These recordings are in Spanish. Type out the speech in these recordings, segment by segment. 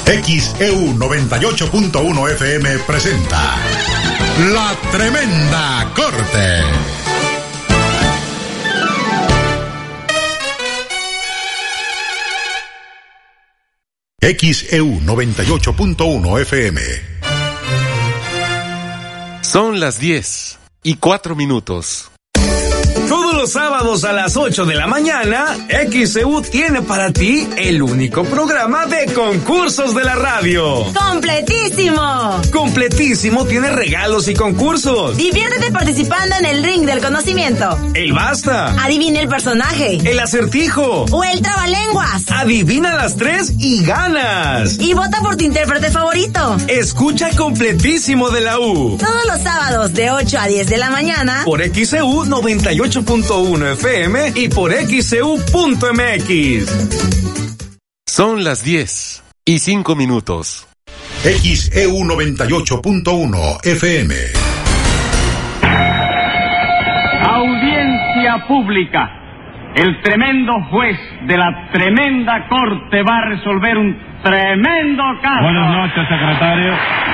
XEU 98.1 FM presenta La Tremenda Corte. XEU 98.1 FM. Son las 10:04. Todos los sábados a las 8 de la mañana, XEU tiene para ti el único programa de concursos de la radio. ¡Completísimo! Completísimo tiene regalos y concursos. Diviértete participando en el ring del conocimiento. El basta. Adivina el personaje. El acertijo. O el trabalenguas. Adivina las 3 y ganas. Y vota por tu intérprete favorito. Escucha Completísimo de la U. Todos los sábados de 8 a 10 de la mañana. Por XEU 98.1 FM y por XEU.mx. Son las 10:05. XEU 98.1 FM. Audiencia pública. El tremendo juez de la tremenda corte va a resolver un tremendo caso. Buenas noches, secretario.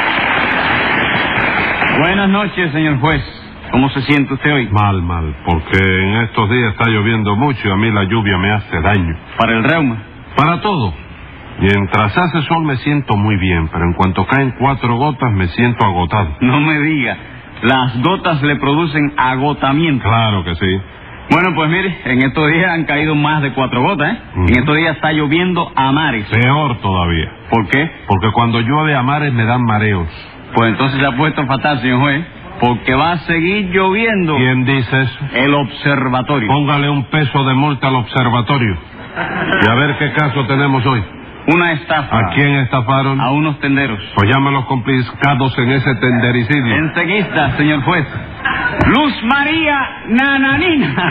Buenas noches, señor juez. ¿Cómo se siente usted hoy? Mal, porque en estos días está lloviendo mucho y a mí la lluvia me hace daño. ¿Para el reuma? Para todo. Mientras hace sol me siento muy bien, pero en cuanto caen 4 gotas me siento agotado. No me diga. Las gotas le producen agotamiento. Claro que sí. Bueno, pues mire, en estos días han caído más de 4 gotas, ¿eh? En estos días está lloviendo a mares. Peor todavía. ¿Por qué? Porque cuando llueve a mares me dan mareos. Pues entonces se ha puesto fatal, señor juez. Porque va a seguir lloviendo. ¿Quién dice eso? El observatorio. Póngale un peso de multa al observatorio. Y a ver qué caso tenemos hoy. Una estafa. ¿A quién estafaron? A unos tenderos. Pues llame a los complicados en ese tendericidio. Enseguida, señor juez. Luz María Nananina.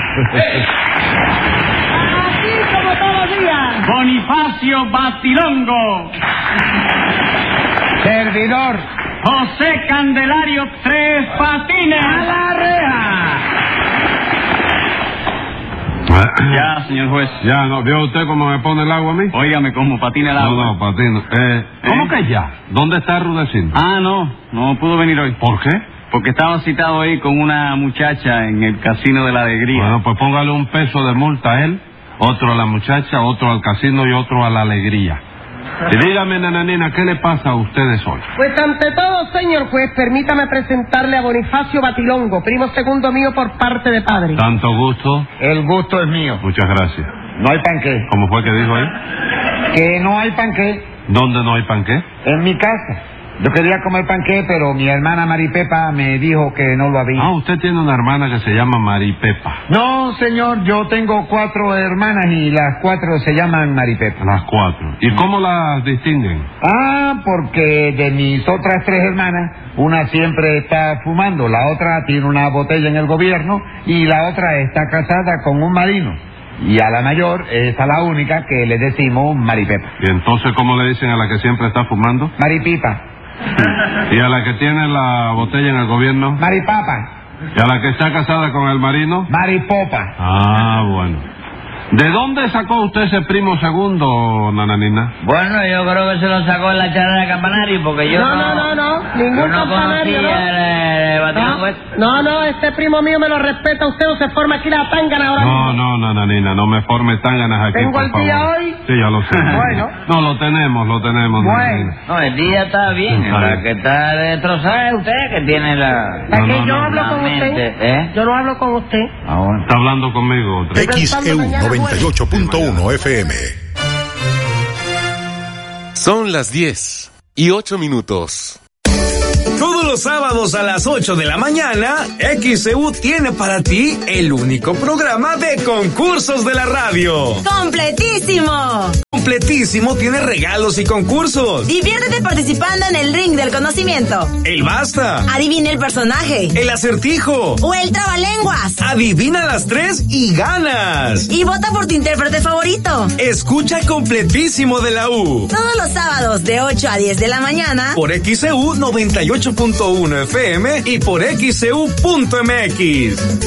Así como todos los días. Bonifacio Batilongo. Servidor. José Candelario Tres Patines. A la reja. Ya, señor juez. Ya, ¿no? ¿Vio usted cómo me pone el agua a mí? Óigame cómo patina el agua. No, patino. ¿Cómo que ya? ¿Dónde está Rudecindo? Ah, no pudo venir hoy. ¿Por qué? Porque estaba citado ahí con una muchacha en el Casino de la Alegría. Bueno, pues póngale un peso de multa a él, otro a la muchacha, otro al casino y otro a la alegría. Y dígame, nananina, ¿qué le pasa a ustedes hoy? Pues ante todo, señor juez, permítame presentarle a Bonifacio Batilongo, primo segundo mío por parte de padre. ¿Tanto gusto? El gusto es mío. Muchas gracias. No hay panqué. ¿Cómo fue que dijo ahí? Que no hay panqué. ¿Dónde no hay panqué? En mi casa. Yo quería comer panqué, pero mi hermana Maripepa me dijo que no lo había. Ah, usted tiene una hermana que se llama Maripepa. No, señor, yo tengo 4 hermanas y las 4 se llaman Maripepa. Las 4. ¿Y cómo las distinguen? Ah, porque de mis otras 3 hermanas, una siempre está fumando, la otra tiene una botella en el gobierno y la otra está casada con un marino. Y a la mayor es a la única que le decimos Maripepa. ¿Y entonces cómo le dicen a la que siempre está fumando? Maripipa. ¿Y a la que tiene la botella en el gobierno? Maripapa. ¿Y a la que está casada con el marino? Maripopa. Ah, bueno. ¿De dónde sacó usted ese primo segundo, nananina? Bueno, yo creo que se lo sacó en la charla de campanario, porque yo No, ningún yo no campanario, conocía el Batilongo ese. No, este primo mío me lo respeta usted o se forma aquí la tángana ahora mismo. No, nananina, no me forme tánganas aquí, ¿Tengo por el favor. día hoy? Sí, ya lo sé. Bueno. No, lo tenemos, Bueno. nananina. No, el día está bien, Está la bien. que está destrozada es usted, que tiene la... ¿Para No, qué no, yo no, hablo la con mente, usted? ¿eh? Yo no hablo con usted. Ah, bueno. Está hablando conmigo otra vez. XEU 98.1 FM. Son las 10:08. Todos los sábados a las 8 de la mañana, XEU tiene para ti el único programa de concursos de la radio. ¡Completísimo! Completísimo tiene regalos y concursos. Diviértete participando en el ring del conocimiento. El basta. Adivina el personaje. El acertijo. O el trabalenguas. Adivina las 3 y ganas. Y vota por tu intérprete favorito. Escucha Completísimo de la U. Todos los sábados de 8 a 10 de la mañana. Por XEU 98.1 FM y por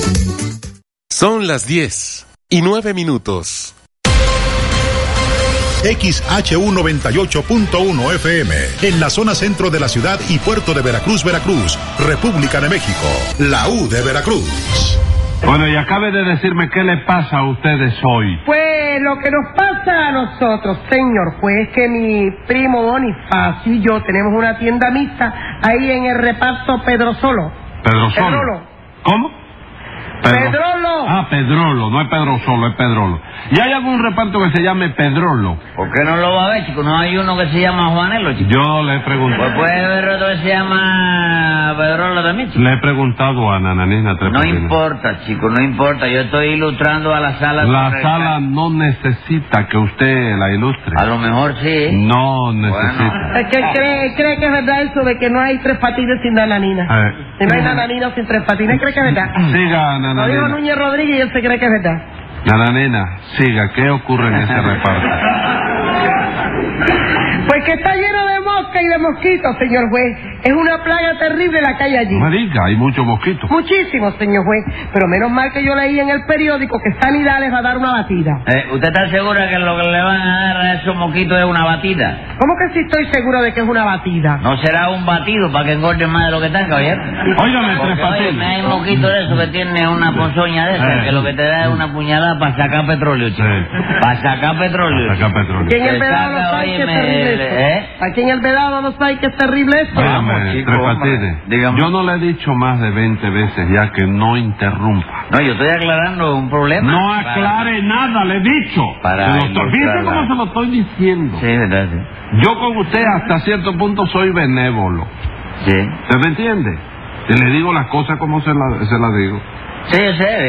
XEU.mx. Son las 10:09. XHU 98.1 FM, en la zona centro de la ciudad y puerto de Veracruz, Veracruz, República de México, la U de Veracruz. Bueno, y acabe de decirme qué le pasa a ustedes hoy. Pues lo que nos pasa a nosotros, señor juez, que mi primo Bonifacio y yo tenemos una tienda mixta ahí en el reparto Pedrosolo. ¿Pedrosolo? ¿Cómo? Pedrolo. Ah, Pedrolo, no es Pedrosolo, es Pedrolo. ¿Y hay algún reparto que se llame Pedrolo? ¿Por qué no lo va a ver, chico? ¿No hay uno que se llama Juanelo, chico? Yo le he preguntado. Pues puede haber otro que se llama Pedrolo también, chico. Le he preguntado a Nananina Tres No Patines. importa, chico, no importa. Yo estoy ilustrando a la sala. La sala no necesita que usted la ilustre. A lo mejor sí. No necesita. Bueno. Es que cree que es verdad eso de que no hay Tres Patines sin Nananina. Si no hay Nananina sin Tres Patines, cree que es verdad. Siga, Lo dijo Nananina. Núñez Rodríguez y él se cree que es verdad. Nananina, siga. ¿Qué ocurre en ese reparto? Pues que está lleno de moscas y de mosquitos, señor juez. Es una plaga terrible la que hay allí. No me diga, hay muchos mosquitos. Muchísimos, señor juez. Pero menos mal que yo leí en el periódico que Sanidad les va a dar una batida. ¿Usted está segura que lo que le van a dar a esos mosquitos es una batida? ¿Cómo que sí estoy seguro de que es una batida? ¿No será un batido para que engorden más de lo que están, caballero? Óigame, Tres Porque, Patines. oye, hay mosquitos de esos que tiene una ponzoña de esa, que lo que te da es una puñalada para sacar petróleo, chico. Para sacar petróleo. Saca petróleo. Aquí en el Que Vedado no saca, sabe que es óyeme, terrible eso. Aquí en el Vedado no sabe que es terrible eso. Óigame, chico, Tres hombre. Patines. Dígame. Yo no le he dicho más de 20 veces ya que no interrumpa. No, yo estoy aclarando un problema. No aclare nada, le he dicho. Para Se lo estoy- Fíjese ilustrarla. cómo se lo estoy diciendo. Sí, verdad, sí. Yo con usted hasta cierto punto soy benévolo. Sí. ¿Se me entiende? Y le digo las cosas como se las digo. Sí, yo sé,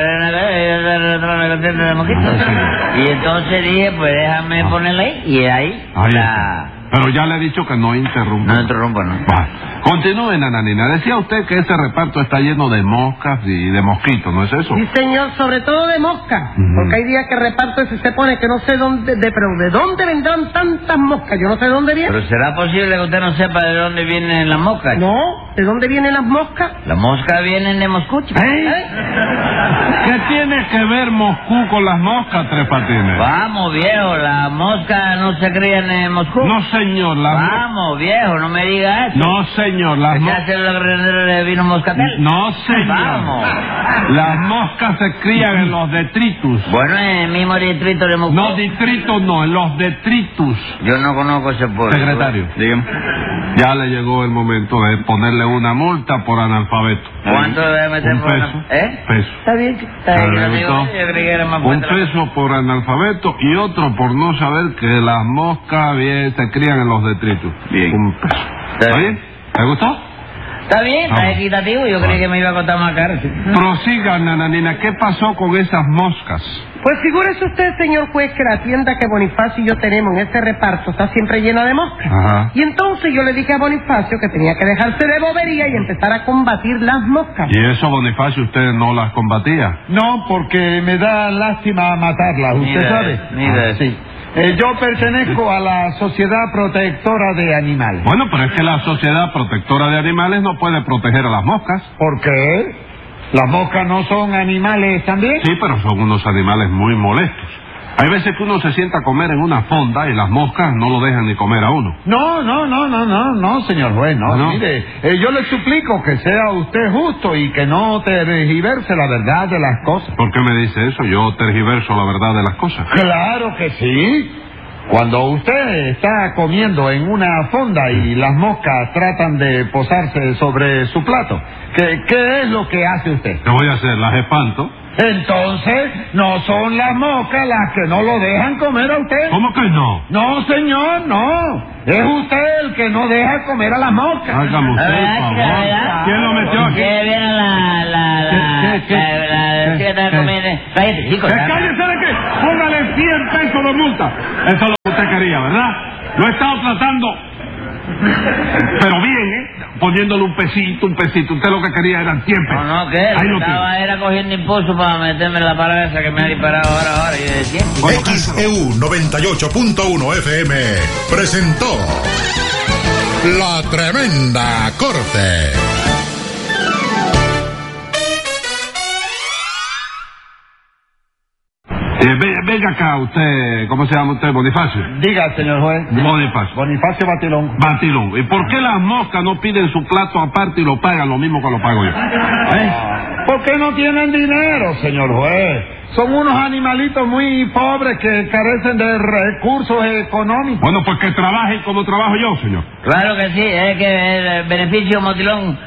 y entonces dije, pues déjame ponerla ahí, y ahí, Ahí la... está. Pero ya le he dicho que no interrumpa. No interrumpa, ¿no? Va. Continúe, Nananina. Decía usted que ese reparto está lleno de moscas y de mosquitos, ¿no es eso? Sí, señor, sobre todo de moscas. Ujú. Porque hay días que el reparto ese se pone que no sé dónde, pero ¿de dónde vendrán tantas moscas? Yo no sé de dónde vienen. Pero ¿será posible que usted no sepa de dónde vienen las moscas? No, ¿de dónde vienen las moscas? Las moscas vienen de Moscú, chico. ¿Qué tiene que ver Moscú con las moscas, Tres Patines? Vamos, viejo, las moscas no se crían en Moscú. No, señor, las moscas... Vamos, viejo, no me diga eso. No, señor, las ¿Qué moscas... hace el granero de vino moscatel? No, señor. Vamos. Las moscas se crían en los detritus. Bueno, en el mismo distrito de Moscú. No, distritos no, en los detritus. Yo no conozco ese pueblo. Secretario. Dígame. Ya le llegó el momento de ponerle una multa por analfabeto. ¿Cuánto debe meter Un por peso. una- ¿Eh? Peso. Está bien, chico. Está bien, ¿Le yo digo, gustó? yo creí que era más Un fuerte. peso por analfabeto y otro por no saber que las moscas se crían en los detritus. Bien. Un peso. Está ¿Está bien. bien? ¿Le gustó? Está bien, está Vamos. equitativo. Yo creí que me iba a costar más caro. chico. Prosiga, Nananina. ¿Qué pasó con esas moscas? Pues figúrese usted, señor juez, que la tienda que Bonifacio y yo tenemos en este reparto está siempre llena de moscas. Ajá. Y entonces yo le dije a Bonifacio que tenía que dejarse de bobería y empezar a combatir las moscas. ¿Y eso, Bonifacio, usted no las combatía? No, porque me da lástima matarlas, Ni ¿usted de- sabe? ni de- Sí. Yo pertenezco a la Sociedad Protectora de Animales. Bueno, pero es que la Sociedad Protectora de Animales no puede proteger a las moscas. ¿Por qué? ¿Las moscas no son animales también? Sí, pero son unos animales muy molestos. Hay veces que uno se sienta a comer en una fonda y las moscas no lo dejan ni comer a uno. No, señor juez, no. ¿No? Mire, yo le suplico que sea usted justo y que no tergiverse la verdad de las cosas. ¿Por qué me dice eso? Yo tergiverso la verdad de las cosas. Claro que sí. Cuando usted está comiendo en una fonda y las moscas tratan de posarse sobre su plato, ¿qué es lo que hace usted? ¿Qué voy a hacer? ¿Las espanto? Entonces, no son las moscas las que no lo dejan comer a usted. ¿Cómo que no? No, señor, no. Es usted el que no deja comer a las moscas. Hágame usted el favor. ¿Quién lo metió aquí? Que viene la chica está comiendo. Cállate, chico. ¡Cállese de qué! ¡Póngale 100 pesos de multa! Eso es lo que usted quería, ¿verdad? Lo he estado tratando, pero bien, ¿eh? Poniéndole un pesito. Usted lo que quería eran 100 pesos. No, ¿qué? Ahí lo Estaba era cogiendo impulso para meterme en la parada esa que me ha disparado ahora. Y yo decía, XEU 98.1 FM presentó La Tremenda Corte. Venga acá, usted, ¿cómo se llama usted? ¿Bonifacio? Diga, señor juez. Bonifacio. Bonifacio Batilón. Batilón. ¿Y por qué las moscas no piden su plato aparte y lo pagan lo mismo que lo pago yo? ¿Por qué no tienen dinero, señor juez? Son unos animalitos muy pobres que carecen de recursos económicos. Bueno, pues que trabajen como trabajo yo, señor. Claro que sí, es que el beneficio motilón...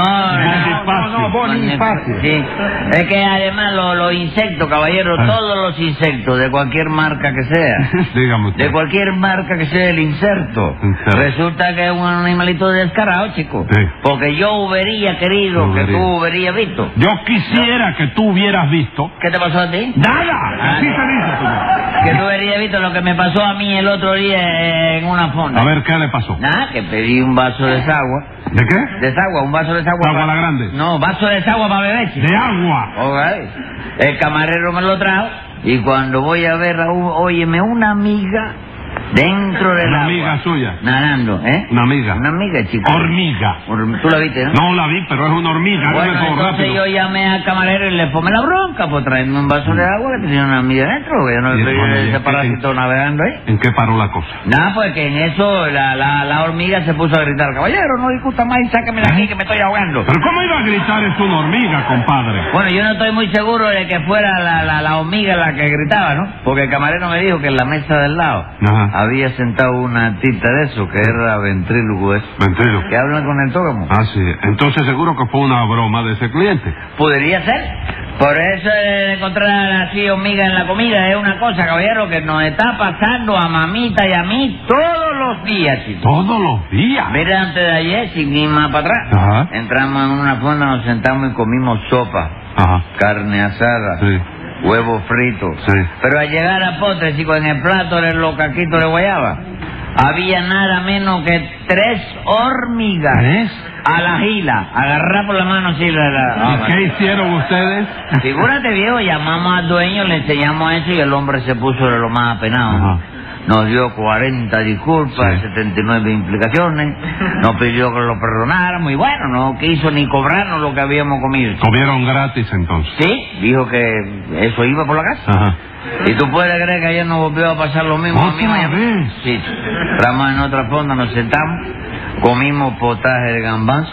Bonifacio. Sí, es que además los insectos, caballero, todos los insectos, de cualquier marca que sea, Dígame usted. de cualquier marca que sea el inserto, resulta que es un animalito descarado, chico. Sí. Porque yo hubiera querido que tú hubieras visto. Yo quisiera que tú hubieras visto... ¿Qué te pasó a ti? ¡Nada! Así se dice, señor. Que tú hubieras visto lo que me pasó a mí el otro día en una fonda. A ver, ¿qué le pasó? Nada, que pedí un vaso de desagua. ¿De qué? Desagua, un vaso de desagua. ¿Agua la grande? No, vaso de desagua para beber, chico. ¡De agua! Okay. El camarero me lo trajo y cuando voy a ver, óyeme, una amiga dentro del Una agua. amiga suya. Nadando, ¿eh? Una amiga. Una amiga, chico. Hormiga. Tú la viste, ¿no? No la vi, pero es una hormiga. Bueno, Hágame todo entonces rápido. yo llamé al camarero y le formé la bronca por traerme un vaso de agua que tenía una amiga dentro, que yo no Y estoy bueno, ese parásito navegando ahí. ¿En qué paró la cosa? Nada, pues que en eso la hormiga se puso a gritar, caballero, no discuta más y sáqueme de aquí que me estoy ahogando. ¿Pero cómo iba a gritar? Es una hormiga, compadre. Bueno, yo no estoy muy seguro de que fuera la hormiga la que gritaba, ¿no? Porque el camarero me dijo que en la mesa del lado había sentado una tita de eso, que era ventrílogo eso. Ventrílogo. Que hablan con el tógamo. Ah, sí. Entonces seguro que fue una broma de ese cliente. Podría ser. Por eso encontrar así hormiga en la comida es una cosa, caballero, que nos está pasando a mamita y a mí todos los días, chicos. ¿Todos los días? Mira, antes de ayer, sin ir más para atrás, Ajá. entramos en una fonda, nos sentamos y comimos sopa, Ajá. carne asada, Sí. huevos fritos. Sí. Pero al llegar a postre, chicos, en el plato de los caquitos de guayaba, había nada menos que 3 hormigas. ¿Tres? A la gila, agarrar por la mano así ¿Y qué hicieron ustedes? Figúrate, viejo, llamamos al dueño, le enseñamos eso y el hombre se puso de lo más apenado. Ajá. Nos dio 40 disculpas, Sí. 79 implicaciones, nos pidió que lo perdonáramos y bueno, no quiso ni cobrarnos lo que habíamos comido. Comieron gratis entonces. Sí, dijo que eso iba por la casa. Ajá. ¿Y tú puedes creer que ayer nos volvió a pasar lo mismo? ¿Otra vez? Sí. Entramos en otra fonda, nos sentamos, comimos potaje de gambanzo,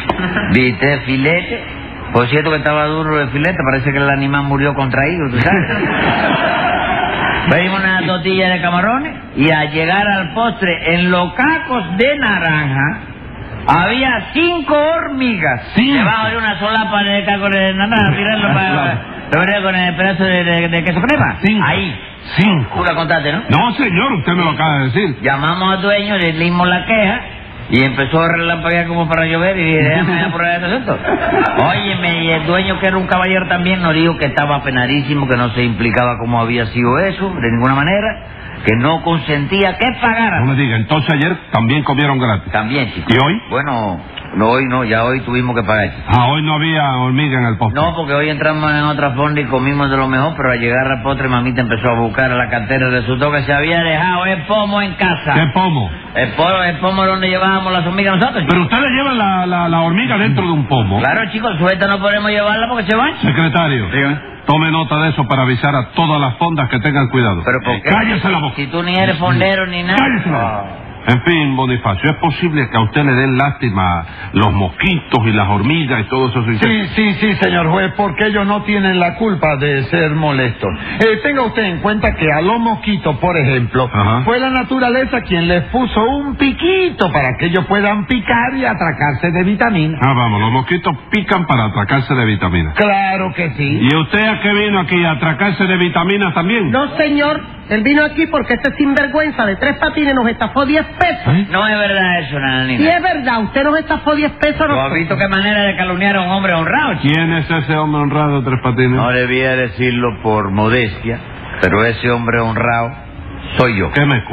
bistec filete. Por cierto que estaba duro el filete, parece que el animal murió contraído, ¿tú sabes? Pedimos una tortilla de camarones y al llegar al postre, en los cacos de naranja, había 5 hormigas. 5. Debajo de una solapa de caco de naranja, tirarlo para... ¿Lo veré con el pedazo de queso crema? 5. Ahí. 5. Tú la contaste, ¿no? No, señor, usted me lo acaba de decir. Llamamos al dueño, le dimos la queja y empezó a relampaguear como para llover y dije, déjame apurar este asunto. Óyeme, y el dueño, que era un caballero también, nos dijo que estaba penadísimo, que no se implicaba cómo había sido eso, de ninguna manera, que no consentía que pagara. No me diga, entonces ayer también comieron gratis. También, chico. ¿Y hoy? Bueno, no, hoy no, ya hoy tuvimos que pagar, chico. Ah, hoy no había hormiga en el postre. No, porque hoy entramos en otra fonda y comimos de lo mejor, pero al llegar al postre, mamita empezó a buscar a la cartera, resultó que se había dejado el pomo en casa. ¿Qué pomo? El pomo donde llevábamos las hormigas nosotros. Pero ustedes llevan la hormiga dentro de un pomo. Claro, chicos, suelta no podemos llevarla porque se van. Secretario, tome nota de eso para avisar a todas las fondas que tengan cuidado. Pero ¿por qué? Cállese la boca. Si tú ni eres fondero ni nada. Cállese la boca. En fin, Bonifacio, ¿es posible que a usted le den lástima los mosquitos y las hormigas y todos esos insectos? Sí, señor juez, porque ellos no tienen la culpa de ser molestos. Tenga usted en cuenta que a los mosquitos, por ejemplo, Ajá. fue la naturaleza quien les puso un piquito para que ellos puedan picar y atracarse de vitaminas. Ah, vamos, los mosquitos pican para atracarse de vitaminas. Claro que sí. ¿Y usted a qué vino aquí? ¿A atracarse de vitaminas también? No, señor. Él vino aquí porque este sinvergüenza de 3 patines nos estafó 10 pesos. No es verdad eso, nananina. Sí, es verdad. Usted nos estafó 10 pesos. ¿Tú has visto qué manera de calumniar a un hombre honrado, chico? ¿Quién es ese hombre honrado, Tres Patines? No debía decirlo por modestia, pero ese hombre honrado soy yo. ¿Qué me cuenta?